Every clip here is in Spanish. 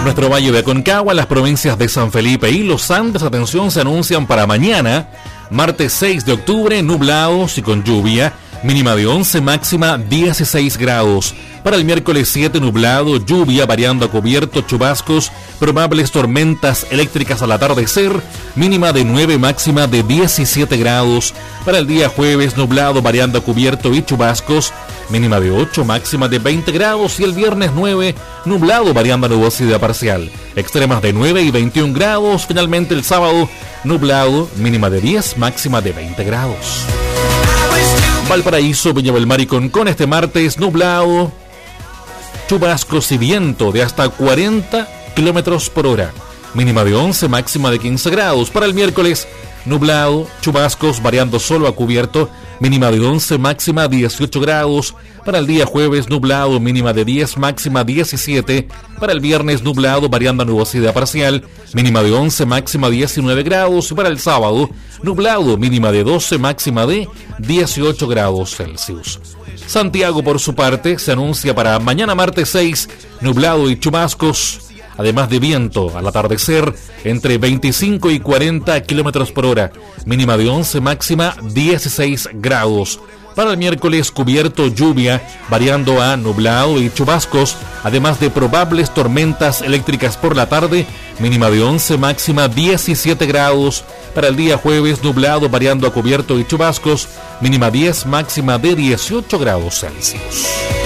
Nuestro Valle de Aconcagua, las provincias de San Felipe y Los Andes, atención, se anuncian para mañana, martes 6 de octubre, nublados y con lluvia, mínima de 11, máxima 16 grados. Para el miércoles 7, nublado, lluvia, variando a cubierto, chubascos, probables tormentas eléctricas al atardecer, mínima de 9, máxima de 17 grados. Para el día jueves, nublado, variando a cubierto y chubascos, mínima de 8, máxima de 20 grados. Y el viernes 9, nublado, variando a nubosidad parcial, extremas de 9 y 21 grados. Finalmente el sábado, nublado, mínima de 10, máxima de 20 grados. Valparaíso, Viña del Mar y Concón, este martes, nublado, chubascos y viento de hasta 40 kilómetros por hora, mínima de 11, máxima de 15 grados. Para el miércoles, nublado, chubascos, variando solo a cubierto, mínima de 11, máxima 18 grados. Para el día jueves, nublado, mínima de 10, máxima 17. Para el viernes, nublado, variando a nubosidad parcial, mínima de 11, máxima 19 grados. Y para el sábado, nublado, mínima de 12, máxima de 18 grados Celsius. Santiago, por su parte, se anuncia para mañana martes 6, nublado y chubascos, además de viento al atardecer entre 25 y 40 kilómetros por hora, mínima de 11, máxima 16 grados. Para el miércoles, cubierto, lluvia, variando a nublado y chubascos, además de probables tormentas eléctricas por la tarde, mínima de 11, máxima 17 grados. Para el día jueves, nublado, variando a cubierto y chubascos, mínima 10, máxima de 18 grados Celsius.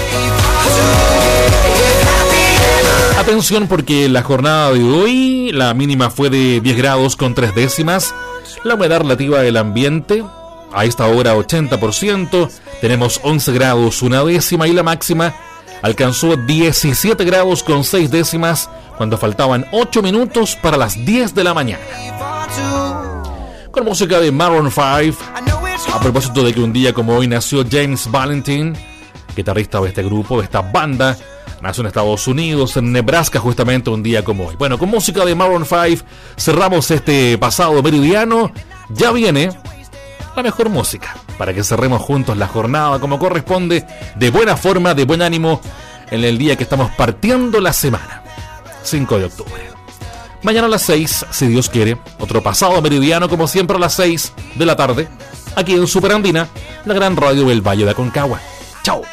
Atención, porque la jornada de hoy, la mínima fue de 10 grados con 3 décimas, la humedad relativa del ambiente a esta hora 80%, tenemos 11 grados 1 décima y la máxima alcanzó 17 grados con 6 décimas cuando faltaban 8 minutos para las 10 de la mañana. Con música de Maroon 5, a propósito de que un día como hoy nació James Valentine, guitarrista de este grupo, de esta banda, nació en Estados Unidos, en Nebraska, justamente un día como hoy. Bueno, con música de Maroon 5 cerramos este pasado meridiano. Ya viene la mejor música para que cerremos juntos la jornada como corresponde, de buena forma, de buen ánimo, en el día que estamos partiendo la semana, 5 de octubre. Mañana a las 6, si Dios quiere, otro pasado meridiano, como siempre a las 6 de la tarde, aquí en Super Andina, la gran radio del Valle de Aconcagua. Chao.